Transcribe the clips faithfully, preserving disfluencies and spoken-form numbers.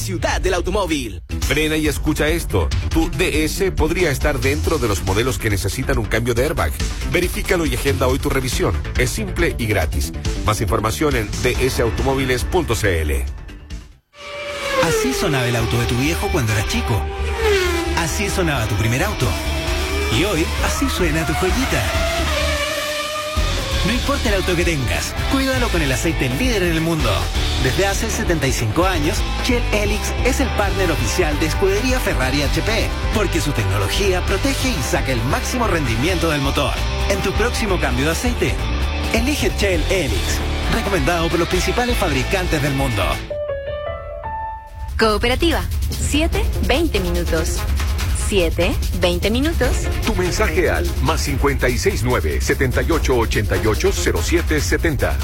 ciudad del automóvil. Frena y escucha esto. Tu D S podría estar dentro de los modelos que necesitan un cambio de airbag. Verifícalo y agenda hoy tu revisión. Es simple y gratis. Más información en d s automóviles punto c l. Así sonaba el auto de tu viejo cuando eras chico. Así sonaba tu primer auto. Y hoy, así suena tu joyita. No importa el auto que tengas, cuídalo con el aceite líder en el mundo. Desde hace setenta y cinco años, Shell Helix es el partner oficial de Escudería Ferrari H P, porque su tecnología protege y saca el máximo rendimiento del motor. En tu próximo cambio de aceite, elige Shell Helix, recomendado por los principales fabricantes del mundo. Cooperativa, siete, veinte minutos. siete, veinte minutos. Tu mensaje al más cincuenta y seis nueve, setenta y ocho ochenta y ocho cero siete setenta.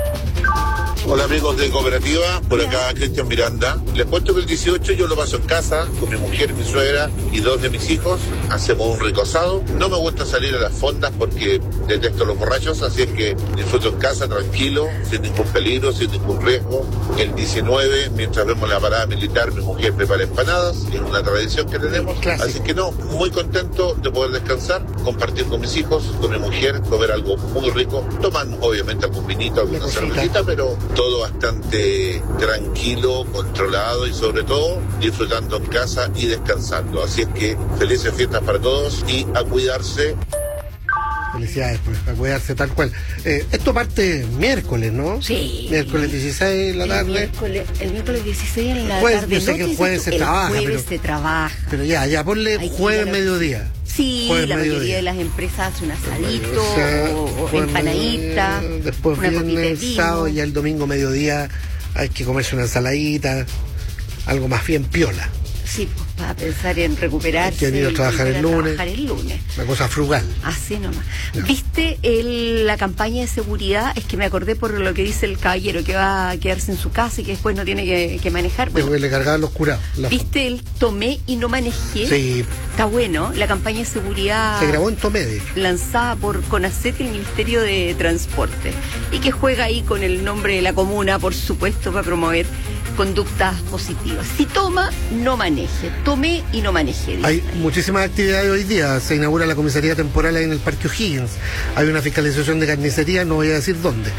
Hola amigos de Cooperativa, por acá Cristian Miranda. Les cuento que el dieciocho yo lo paso en casa con mi mujer, mi suegra y dos de mis hijos. Hacemos un rico asado. No me gusta salir a las fondas porque detesto los borrachos, así es que disfruto en casa tranquilo, sin ningún peligro, sin ningún riesgo. El diecinueve, mientras vemos la parada militar, mi mujer prepara empanadas, es una tradición que tenemos. Clásico. Así que no, muy contento de poder descansar, compartir con mis hijos, con mi mujer, comer algo muy rico. Toman obviamente algún vinito, alguna cervecita, pero todo bastante tranquilo, controlado y sobre todo disfrutando en casa y descansando. Así es que felices fiestas para todos y a cuidarse. Felicidades, pues, a cuidarse tal cual. Eh, esto parte miércoles, ¿no? Sí. Miércoles dieciséis de la tarde. El miércoles, el miércoles dieciséis en la Jueves, tarde. yo sé que el jueves se el trabaja, jueves pero- se trabaja. Pero ya, ya ponle Hay que jueves ir a la- mediodía. Sí, Jueves, la mayoría mediodía. de las empresas hace un asadito O sea, o, o jueves, empanadita, mediodía, después una copita de viernes, vino. sábado y el domingo mediodía hay que comerse una ensaladita, algo más bien piola. Sí, pues para pensar en recuperarse. Hay que venir a y trabajar volver el a lunes. trabajar el lunes. Una cosa frugal. Así nomás. Ya. ¿Viste el, la campaña de seguridad? Es que me acordé por lo que dice el caballero, que va a quedarse en su casa y que después no tiene que, que manejar. Bueno, Porque le cargaban los curados. la ¿viste el tomé y no manejé? Sí, Está bueno, la campaña de seguridad se grabó en Tomé, de hecho. lanzada por CONACET y el Ministerio de Transporte, y que juega ahí con el nombre de la comuna, por supuesto, para promover conductas positivas. Si toma, no maneje. Tomé y no maneje. dicen Hay ahí. muchísimas actividades hoy día. Se inaugura la comisaría temporal ahí en el Parque O'Higgins. Hay una fiscalización de carnicería, no voy a decir dónde.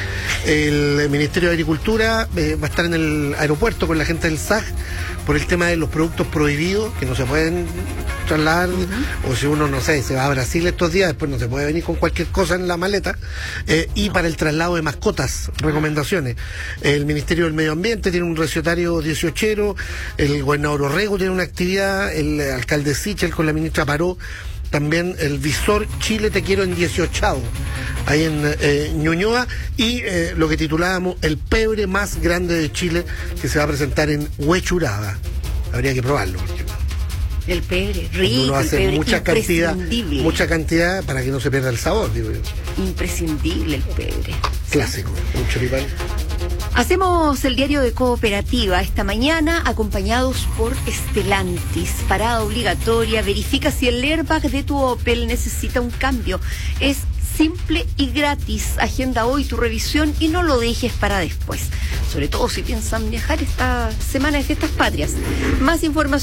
El Ministerio de Agricultura eh, va a estar en el aeropuerto con la gente del S A G por el tema de los productos prohibidos, que no se pueden trasladar, o si uno, no sé, se va a Brasil estos días, después no se puede venir con cualquier cosa en la maleta, eh, y para el traslado de mascotas, recomendaciones. El Ministerio del Medio Ambiente tiene un recetario dieciochero, el gobernador Orrego tiene una actividad, el alcalde Sichel con la ministra Paró, también el Visor Chile Te Quiero en dieciochavo, ahí en eh, Ñuñoa, y eh, lo que titulábamos el pebre más grande de Chile, que se va a presentar en Huechuraba. Habría que probarlo, porque El pebre, cuando rico, uno el hace pebre, mucha cantidad, imprescindible. mucha cantidad para que no se pierda el sabor, digo yo. Imprescindible el pebre. Clásico, un choripán. Hacemos el diario de Cooperativa esta mañana, acompañados por Stellantis. Parada obligatoria, verifica si el airbag de tu Opel necesita un cambio. Es simple y gratis. Agenda hoy tu revisión y no lo dejes para después. Sobre todo si piensan viajar esta semana de fiestas patrias. Más información